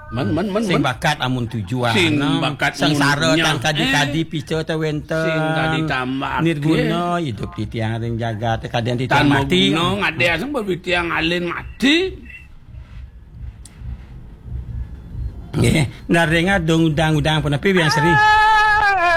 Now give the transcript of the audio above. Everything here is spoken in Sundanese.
Sing bakat amun tujuan. Sing bakat sengsara ngunyah. tan kadi-kadi pica te wenten. Sing ditambah. Nirguna hidup di tiang ring jagat kadang di Tan tiang mati. mogno ngade asem berpitiang alin mati. Nggih, narenga dong udang-udang pun tapi yang seri.